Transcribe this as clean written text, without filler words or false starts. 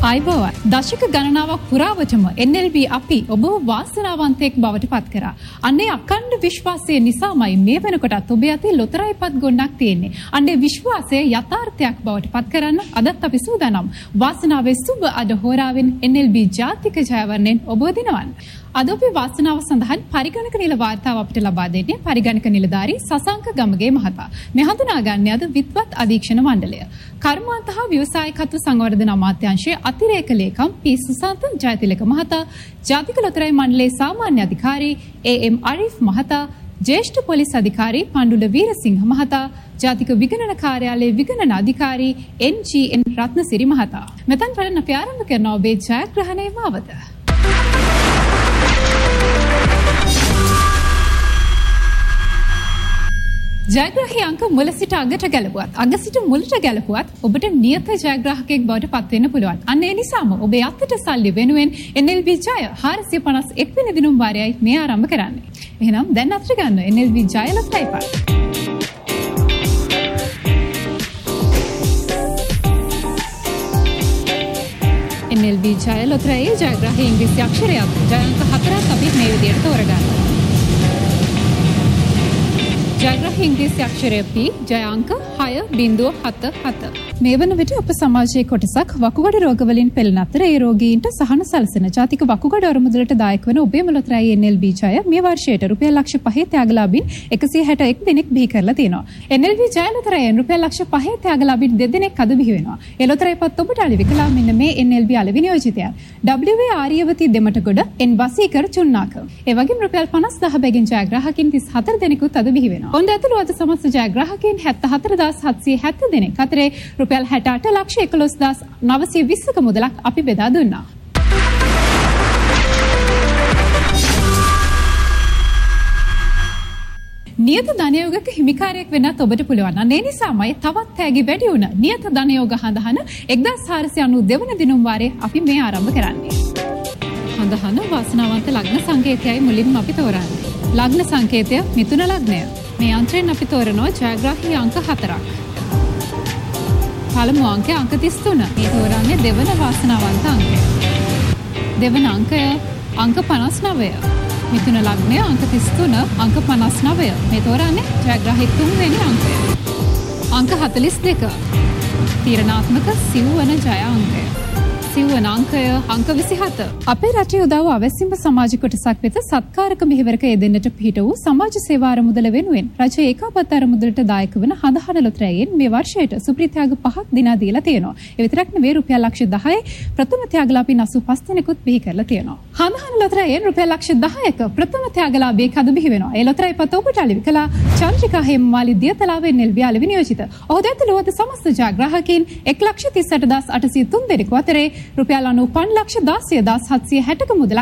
අයිබෝවන් දශක ගණනාවක් පුරාවටම NLB අපි ඔබ වාසනාවන්තයෙක් බවට පත් කරා. අන්නේ අඛණ්ඩ විශ්වාසය නිසාමයි මේ වෙනකොටත් ඔබ යතේ ලොතරැයිපත් ගොන්නක් තියෙන්නේ. අන්නේ විශ්වාසය යථාර්ථයක් බවට පත් කරන්න අදත් අපි සූදානම්. වාසනාවේ සුබ අද හෝරාවෙන් NLB ජාතික ජයවර්ණයෙන් ඔබ දිනවන්න. අද අපි වාසනාව සඳහන් පරිගණක නිල වාර්තාව අපිට ලබා දෙන්නේ පරිගණක නිලධාරී සසංක ගමගේ මහතා. මේ හඳුනාගන්නේ අද විද්වත් අධීක්ෂණ මණ්ඩලය. කර්මාන්ත හා ව්‍යවසායිකත්ව සංවර්ධන අමාත්‍යාංශයේ අතිරේක ලේකම් පී සුසාන්ත ජයතිලක මහතා, ජාතික ලොතරැයි මණ්ඩලයේ සාමාන්‍ය අධිකාරී AM අරිෆ් මහතා, ජ්‍යෙෂ්ඨ පොලිස් අධිකාරී පණ්ඩුල වීරසිංහ මහතා, ජාතික විගණන කාර්යාලයේ විගණන අධිකාරී NGN රත්නසිරි මහතා. මෙතන පටන් අපි ආරම්භ කරනවා ඔබේ ජයග්‍රහණයේ මාවත. ජයග්‍රාහී අංක මුල සිට අගට ගැලපුවත්, අග සිට මුලට ගැලපුවත් ඔබට නියත ජයග්‍රාහකයෙක් බවට පත් වෙන්න පුළුවන්. අන්න ඒ නිසාම ඔබේ අතට සල්ලි වෙනුවෙන් NLB ජය 451 වෙනි දිනුම් වාරයයි මේ ආරම්භ කරන්නේ. එහෙනම් දැන් අතට ගන්න NLB ජය ලොතරැයිපත්. NLB ජය ලොතරැයි ජයග්‍රාහී ඉංග්‍රීසි අක්ෂරයක් ජය අංක 4ක් අපි මේ විදිහට තෝරගන්නවා. ජයග්‍රාහී ඉංග්‍රීසි අක්ෂරය P ජය අංක 6.77. මේ වන විට අප සමාජයේ කොටසක් වකුගඩු රෝග වලින් පෙළෙන අතර ඒ රෝගීන්ට සහන සැලසෙන ජාතික වකුගඩු අරමුදලට දායක වන ඔබේම ලොතරැයි NLB ජය මේ වර්ෂයට රුපියල් ලක්ෂ 5 ත්‍යාගලාභීන් 161 දෙනෙක් බිහි කරලා තියෙනවා. NLB ජය ලොතරැයින් රුපියල් ලක්ෂ 5 ත්‍යාගලාභීන් 2 දෙනෙක් අද බිහි වෙනවා. ඒ ලොතරැයිපත් ඔබට අලෙවි කළා මෙන්න මේ NLB අලෙවි නියෝජිතයන්. WA Aryawathi Dematagoda N වසීකර චුන්නාක. ඒ වගේම රුපියල් 50000 බැගින් ජයග්‍රාහකයන් 34 දෙනෙකුත් අද බිහි වෙනවා. ඔන්න ඇතුළු අද සමස්ත ජයග්‍රාහකයන් 74770 දෙනෙක් අතරේ රුපියල් 68,11,920ක මුදලක් අපි බෙදා දුන්නා. නියත ධනයෝගක හිමිකාරයෙක් වෙන්නත් ඔබට පුළුවන්. ඒ නිසාමයි තවත් තෑගි වැඩි වුණ නියත ධනයෝග හඳහන 1492 වන දිනුම් වාරයේ අපි මේ ආරම්භ කරන්නේ. හඳහන වාසනාවන්ත ලග්න සංකේතයයි මුලින්ම අපි තෝරන්නේ. ලග්න සංකේතය මිථුන ලග්නය. මේ අන්තරෙන් අපි තෝරනවා ජයග්‍රාහී අංක 4ක්. පළමු අංකය අංක 33. මේ තෝරන්නේ දෙවන වාසනාවන්ත අංකය. දෙවන අංකය අංක 59. මිථුන ලග්නය අංක 33 අංක 59. මේ තෝරන්නේ ජයග්‍රාහී තුන්වෙනි අංකය. අංක 42. තීරණාත්මක සිව්වන ජය අංකය. සිව්වන අංකය අංක 27. අපේ රටේ උදව් අවැසිම සමාජ කොටසක් වෙත සත්කාරක මෙහෙවරක යෙදෙන්නට පිහිට වූ සමාජ සේවා අරමුදල වෙනුවෙන් රජයේ ඒකාබද්ධ අරමුදලට දායක වන හඳහන ලොතරැයින් මේ වර්ෂයට සුප්‍රීත්‍යාග 5ක් දිනා දීලා තියෙනවා. ඒ විතරක් නෙවෙයි රුපියල් ලක්ෂ 10 ප්‍රථම ත්‍යාගලාභීන් 85 දෙනෙකුත් බිහි කරලා තියෙනවා. හඳහන ලොතරැයින් රුපියල් ලක්ෂ 10ක ප්‍රථම ත්‍යාගලාභියෙක් අද බිහි වෙනවා. ඒ ලොතරැයිපත් ඔබට අලෙවි කළා චන්ද්‍රිකා හේමමාලි දියතලාවේ NLB අලෙවි නියෝජිත. ඔහු දැතුළුවද සමස්ත ජයග්‍රාහකයන් 1,38,803 දෙනෙකු අතරේ රුපියල් 95,16,760ක මුදලක්